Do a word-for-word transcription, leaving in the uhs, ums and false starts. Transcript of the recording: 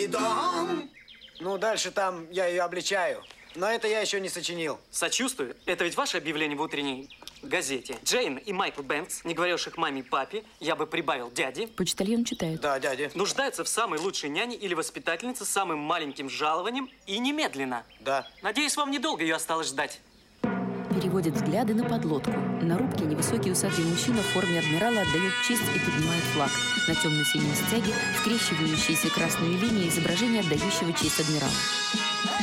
дом. Ну, дальше там я ее обличаю. Но это я еще не сочинил. Сочувствую. Это ведь ваше объявление в утренней газете. Джейн и Майкл Бэнкс, не говоривших маме и папе, я бы прибавил дяде. Почтальон читает. Да, дядя. Нуждаются в самой лучшей няне или воспитательнице с самым маленьким жалованием и немедленно. Да. Надеюсь, вам недолго ее осталось ждать. Переводит взгляды на подлодку. На рубке невысокий усатый мужчина в форме адмирала отдает честь и поднимает флаг. На темно-синем стяге скрещивающиеся красные линии изображения отдающего честь адмирала.